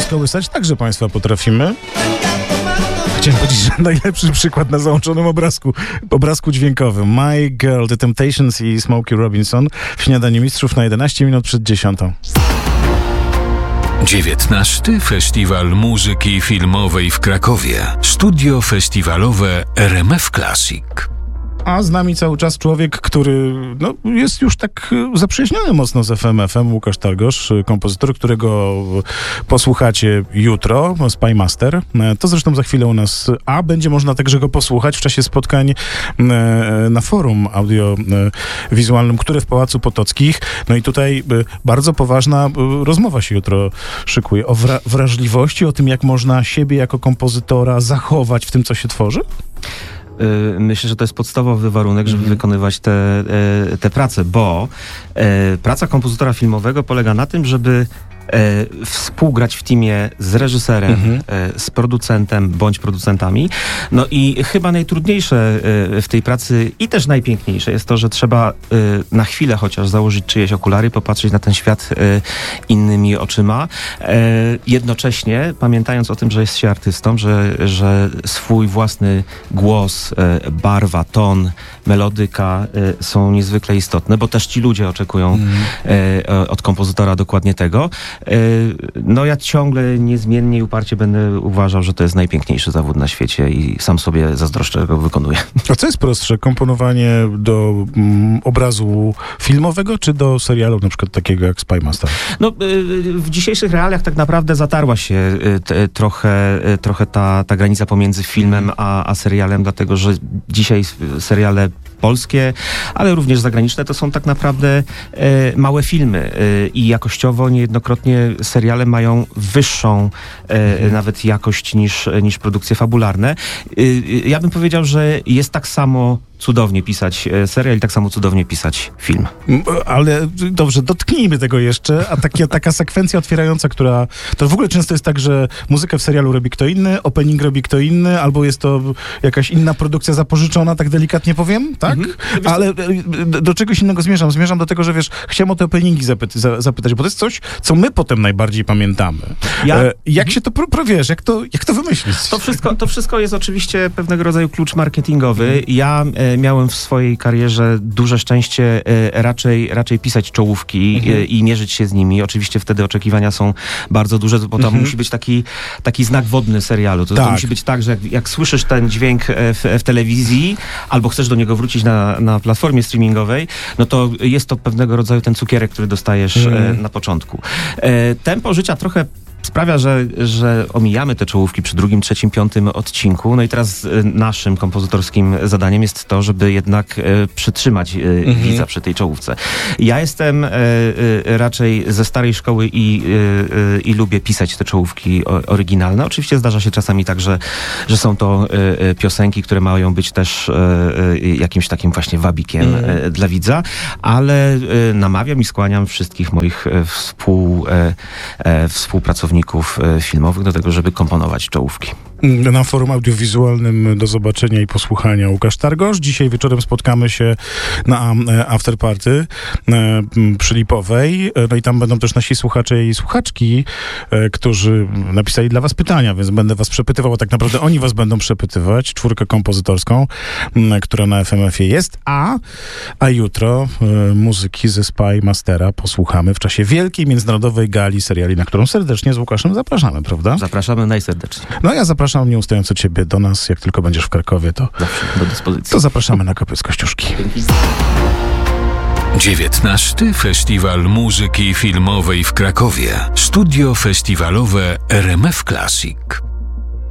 kołysać także państwa potrafimy. Chciałem powiedzieć, że najlepszy przykład na załączonym obrazku dźwiękowym. My Girl, The Temptations i Smokey Robinson w Śniadaniu Mistrzów na 11 minut przed 10. 19. Festiwal Muzyki Filmowej w Krakowie. Studio festiwalowe RMF Classic. A z nami cały czas człowiek, który jest już tak zaprzyjaźniony mocno z FM, Łukasz Targosz, kompozytor, którego posłuchacie jutro, Spymaster. To zresztą za chwilę u nas, a będzie można także go posłuchać w czasie spotkań na forum audiowizualnym, które w Pałacu Potockich. No i tutaj bardzo poważna rozmowa się jutro szykuje o wrażliwości, o tym, jak można siebie jako kompozytora zachować w tym, co się tworzy. Myślę, że to jest podstawowy warunek, żeby wykonywać te prace, bo praca kompozytora filmowego polega na tym, żeby współgrać w teamie z reżyserem, z producentem bądź producentami. No i chyba najtrudniejsze w tej pracy i też najpiękniejsze jest to, że trzeba na chwilę chociaż założyć czyjeś okulary, popatrzeć na ten świat innymi oczyma. Jednocześnie pamiętając o tym, że jest się artystą, że swój własny głos, barwa, ton, melodyka są niezwykle istotne, bo też ci ludzie oczekują od kompozytora dokładnie tego. No ja ciągle niezmiennie i uparcie będę uważał, że to jest najpiękniejszy zawód na świecie i sam sobie zazdroszczę, że go wykonuję. A co jest prostsze? Komponowanie do obrazu filmowego, czy do serialu na przykład takiego jak Spymaster? No w dzisiejszych realiach tak naprawdę zatarła się trochę ta granica pomiędzy filmem a serialem, dlatego że dzisiaj seriale polskie, ale również zagraniczne to są tak naprawdę małe filmy i jakościowo niejednokrotnie seriale mają wyższą nawet jakość niż produkcje fabularne. Ja bym powiedział, że jest tak samo cudownie pisać serial i tak samo cudownie pisać film. Ale dobrze, dotknijmy tego jeszcze, a taka sekwencja otwierająca, która... To w ogóle często jest tak, że muzykę w serialu robi kto inny, opening robi kto inny, albo jest to jakaś inna produkcja zapożyczona, tak delikatnie powiem, tak? Ale do czegoś innego zmierzam. Zmierzam do tego, że wiesz, chciałem o te openingi zapytać, bo to jest coś, co my potem najbardziej pamiętamy. Jak się to wiesz, jak to wymyślić? To wszystko jest oczywiście pewnego rodzaju klucz marketingowy. Ja miałem w swojej karierze duże szczęście raczej pisać czołówki i mierzyć się z nimi. Oczywiście wtedy oczekiwania są bardzo duże, bo tam musi być taki znak wodny serialu. To musi być tak, że jak słyszysz ten dźwięk w telewizji albo chcesz do niego wrócić na platformie streamingowej, no to jest to pewnego rodzaju ten cukierek, który dostajesz na początku. Tempo życia trochę sprawia, że omijamy te czołówki przy drugim, trzecim, piątym odcinku. No i teraz naszym kompozytorskim zadaniem jest to, żeby jednak przytrzymać widza przy tej czołówce. Ja jestem raczej ze starej szkoły i lubię pisać te czołówki oryginalne. Oczywiście zdarza się czasami tak, że są to piosenki, które mają być też jakimś takim właśnie wabikiem dla widza, ale namawiam i skłaniam wszystkich moich współpracowników filmowych do tego, żeby komponować czołówki. Na forum audiowizualnym do zobaczenia i posłuchania Łukasz Targosz. Dzisiaj wieczorem spotkamy się na afterparty przy Lipowej. No i tam będą też nasi słuchacze i słuchaczki, którzy napisali dla was pytania, więc będę was przepytywał, a tak naprawdę oni was będą przepytywać. Czwórkę kompozytorską, która na FMF-ie jest, a jutro muzyki ze Spymastera posłuchamy w czasie wielkiej międzynarodowej gali seriali, na którą serdecznie z Łukaszem zapraszamy, prawda? Zapraszamy najserdeczniej. No ja zapraszam nieustająco ciebie do nas. Jak tylko będziesz w Krakowie, to do dyspozycji. To zapraszamy na Kopiec Kościuszki. 19. Festiwal Muzyki Filmowej w Krakowie. Studio festiwalowe RMF Classic.